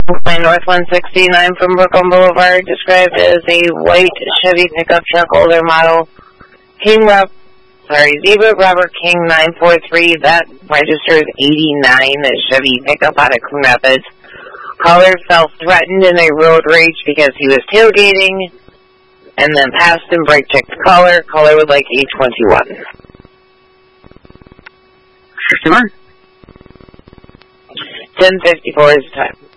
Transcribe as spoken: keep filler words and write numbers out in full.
North one sixty-nine from Brooklyn Boulevard, described as a white Chevy pickup truck, older model. King Rob, sorry, Zebra Robert King nine four three. That registers eighty-nine. Chevy pickup out of Coon Rapids. Caller felt threatened in a road rage because he was tailgating, and then passed and brake checked the caller. Caller would like a twenty-one. Customer? ten fifty-four is the time.